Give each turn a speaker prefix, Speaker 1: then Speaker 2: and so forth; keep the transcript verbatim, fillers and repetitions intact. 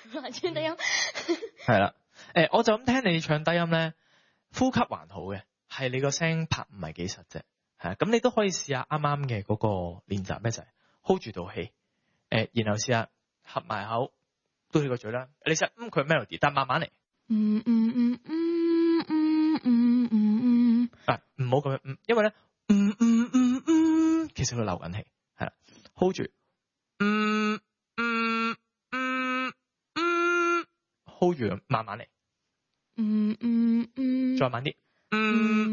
Speaker 1: 難穿低音。
Speaker 2: 係啦，誒，我就咁聽你唱低音咧，呼吸還好嘅，係你個聲拍唔係幾實啫。係啊，咁你都可以試下啱啱嘅嗰個練習咩就係 hold 住道氣，誒，然後試下合埋口，嘟起個嘴啦。你試下嗯佢 melody，但慢慢嚟。
Speaker 1: 嗯嗯嗯嗯嗯嗯嗯嗯。
Speaker 2: 啊，唔好咁樣嗯，因為咧嗯嗯嗯嗯，其實佢流緊氣，係啦 ，hold 住，嗯嗯嗯嗯，hold 住，慢慢嚟，
Speaker 1: 嗯嗯嗯。
Speaker 2: 再慢啲。